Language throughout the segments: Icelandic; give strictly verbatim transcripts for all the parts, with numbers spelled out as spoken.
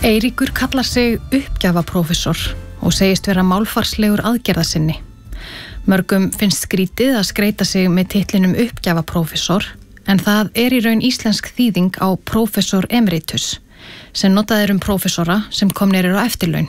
Eiríkur kallar sig uppgjafaprófessor og segist vera málfarslegur aðgerðasinni. Mörgum finnst skrítið að skreita sig með titlinum uppgjafaprófessor, en það er í raun íslensk þýðing á prófessor emeritus, sem notað er um prófessora sem komnir eru á eftirlaun.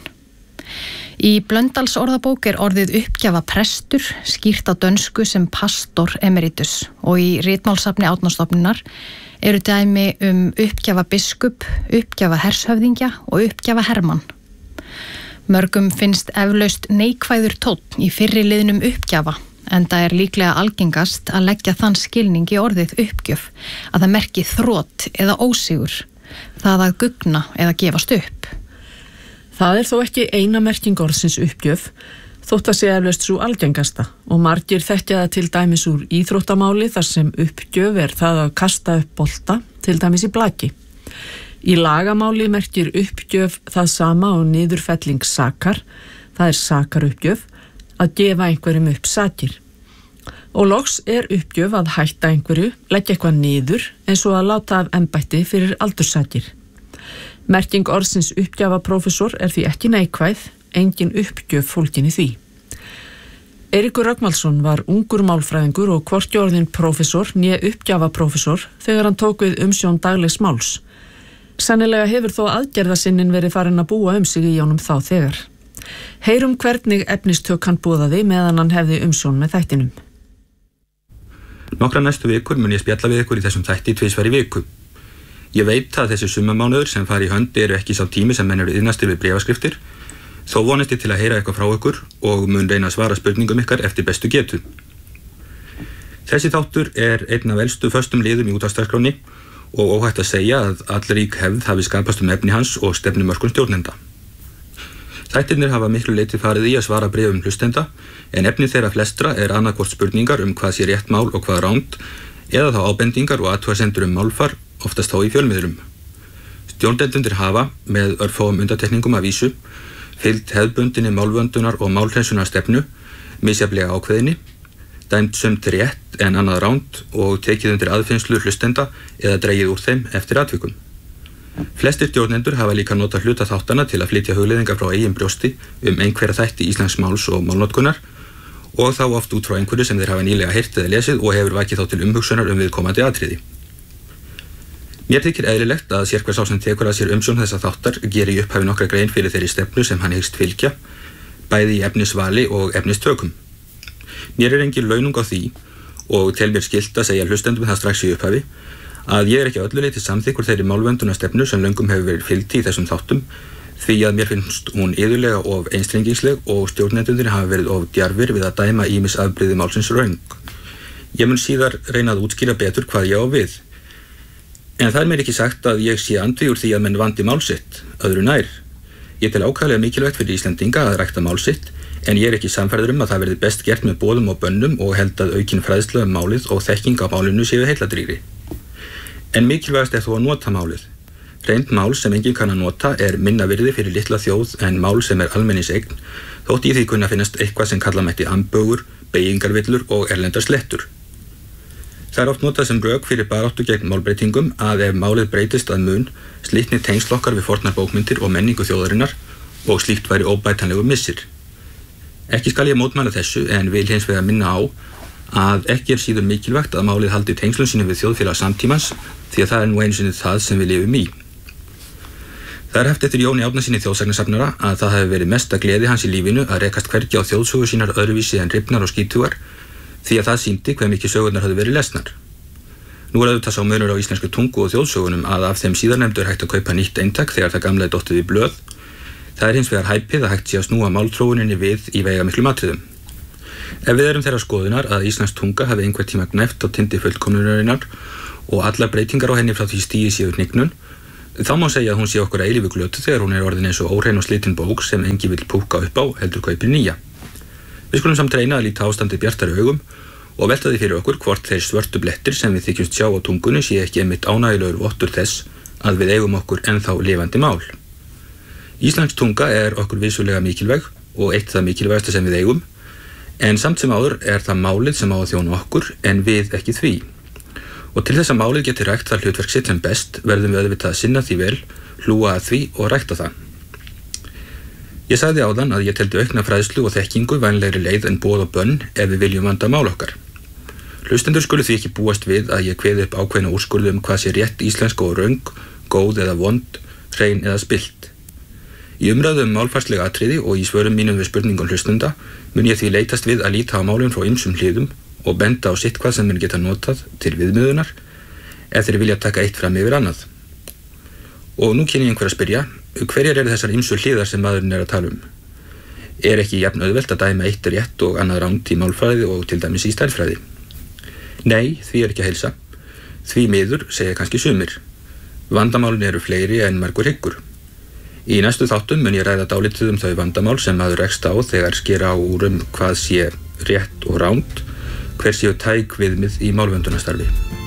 Í Blöndals orðabók er orðið uppgjafaprestur skýrt á dönsku sem pastor emeritus og í ritmálsafni Árnastofnunar eru dæmi um uppgjafa biskup, uppgjafa hershöfðingja og uppgjafa hermann. Mörgum finnst eflaust neikvæður tónn í fyrri liðnum uppgjafa, enda er líklega algengast að leggja þann skilning í orðið uppgjöf að það merki þrot eða ósigur, það að gugna eða gefast upp. Það er þó ekki eina merking orðsins uppgjöf, þótt að sé eflaust svo algengasta og margir þekkja það til dæmis úr íþróttamáli þar sem uppgjöf er það að kasta upp bolta, til dæmis í blaki. Í lagamáli merkir uppgjöf það sama og niðurfelling sakar, það er sakaruppgjöf, að gefa einhverjum upp sakir. Og loks er uppgjöf að hætta einhverju, leggja eitthvað niður eins og að láta af embætti fyrir aldurssakir. Merking orðsins uppgjafaprófessor er því ekki neikvæð, engin uppgjöf fólgin í því. Eiríkur Rögnvaldsson var ungur málfræðingur og hvorki orðin prófessor né uppgjafaprófessor þegar hann tók við umsjón daglegs máls. Sennilega hefur þó aðgerðasinnin verið farin að búa um sig í honum þá þegar. Heyrum hvernig efnistök hann boðaði meðan hann hefði umsjón með þættinum. Nokkra næstu vikur mun ég spjalla við ykkur í þessum þætti tvisvar í viku. Ég veit að þessi sumarmánuður sem fari í hönd eru ekki sá tími sem menn eru iðnastir við bréfaskriftir, þó vonast ég til að heyra eitthvað frá ykkur og mun reyna að svara spurningum ykkar eftir bestu getu. Þessi þáttur er einn af elstu föstum liðum í útvarpsdagskránni og óhætt að segja að allrík hefð hafi skapast um efni hans og stefnumörkun stjórnenda. Þættirnir hafa miklu leyti farið í að svara bréfum hlustenda, en efni þeirra flestra er annarkvort spurningar um hvað sé rétt mál og hvað ránt, eða þá ábendingar og athugasemdir um málfar, oftast þá í fjölmiðlum. Stjórnendur hafa, með örfáum undantekningum að vísu, fylgt hefðbundinni málvöndunar og málhreinsunar stefnu, misjafnlega ákveðinni, dæmt sumt rétt en annað ránt og tekið undir aðfinnslu hlustenda eða dregið úr þeim eftir atvikum. Flestir stjórnendur hafa líka notað hluta þáttana til að flytja hugleiðingar frá eigin brjósti um einhverja þætti íslensks máls og málnotkunar og þá oft út frá einhverju sem þeir hafa nýlega heyrt eða lesið og hefur vakið þá til umhugsunar um viðkomandi atriði. Mér þykir eðlilegt að sérhver sá sem tekur að sér umsjón þessa þáttar geri í upphafi nokkra grein fyrir þeirri stefnu sem hann hyggst fylgja, bæði í efnisvali og efnistökum. Mér er engin launung á því og tel mér skylt að segja hlustendum það strax í upphafi að ég er ekki öllu leyti samþykkur þeirri málvöndunarstefnu sem löngum hefur verið fylgt í þessum þáttum því að mér finnst hún iðulega of einstrengingsleg og stjórnendurnir hafa verið of djarfir við að dæma ýmis afbrigði málsins röng. Ég mun síðar reyna að útskýra betur hvað ég á við. En það er mér ekki sagt að ég sé andvígur því að menn vandi mál sitt, öðru nær. Ég tel ákaflega mikilvægt fyrir Íslendinga að rækta mál sitt, en ég er ekki sannfærður um að það verði best gert með boðum og bönnum og held að aukin fræðsla um málið og þekking á málinu séu heilladrýri. En mikilvægast er þó að nota málið. Reynd mál sem enginn kann að nota er minna virði fyrir litla þjóð en mál sem er almennis eign, þótt í því kunna finnast eitthvað sem kalla mætti ambögur, beygingarvillur og erlendar slettur. Það er oft notað sem rök fyrir baráttu gegn málbreytingum að ef málið breytist að mun, slitni tengsl okkar við fornar bókmyndir og menningu þjóðarinnar og slíkt væri óbætanlegur missir. Ekki skal ég mótmæla þessu en vil hins vegar minna á að ekki er síður mikilvægt að málið haldi tengslum sínum við þjóðfélag samtímans því að það er nú einu sinni það sem við lifum í. Það er haft eftir Jóni Árnasyni þjóðsagnasafnara að það hafi verið mesta gleði hans í lífinu að rekast hvergi á þjóðsögur sínar öðruvísi en rifnar og skítugar því að það sýndi hve mikið sögurnar höfðu verið lesnar. Nú er auðvitað sá munur á íslensku tungu og þjóðsögunum að af þeim síðarnefndu er hægt að kaupa nýtt eintak þegar það gamla er dottið í blöð. Það er hins vegar hæpið að hægt sé að snúa málþróuninni við í veigamiklum atriðum. Ef við erum þeirra skoðunar að íslensk tunga hafi einhver tíma gnæft á tindi fullkomnunarinnar og allar breytingar á henni frá því stigi séu hnignun, þá má segja að hún sé okkur að eilífu glötu þegar hún er orðin eins og óhrein og slitin bók sem enginn vill púkka upp á heldur kaupir nýja. Við skulum samt reyna að líta ástandið bjartari augum og velta því fyrir okkur hvort þeir svörtu blettir sem við þykjumst sjá á tungunni sé ekki einmitt ánægjulegur vottur þess að við eigum okkur ennþá lifandi mál. Íslensk tunga er okkur vissulega mikilvæg og eitt það mikilvægasta sem við eigum, en samt sem áður er það málið sem á að þjóna okkur en við ekki því. Og til þess að málið geti rækt það hlutverk sitt sem best verðum við auðvitað að sinna því vel, hlúa að því og rækta það. Ég sagði áðan að ég teldi aukna fræðslu og þekkingu vænlegri leið en boð og bönn ef við viljum vanda mál okkar. Hlustendur skulu því ekki búast við að ég kveði upp ákveðna úrskurðu um hvað sé rétt íslenska og röng, góð eða vond, hrein eða spillt. Í umræðu um málfarslega atriði og í svörum mínum við spurningum hlustenda mun ég því leitast við að líta á málum frá ýmsum hliðum og benda á sitt hvað sem menn geta notað til viðmiðunar ef þeir vilja taka eitt fram yfir annað. Og nú kynni ég einhver að spyrja, hverjar eru þessar ýmsu hliðar sem maðurinn er að tala um? Er ekki jafn auðvelt að dæma eitt rétt og annað rangt í málfræði og til dæmis í stærðfræði? Nei, því er ekki að heilsa. Því miður segja kannski sumir. Vandamálin eru fleiri en margur hyggur. Í næstu þáttum mun ég ræða dálítið um þau vandamál sem maður rekst á þegar skera á úr um hvað sé rétt og rangt, hver séu tæk viðmið í málvöndunastarfi.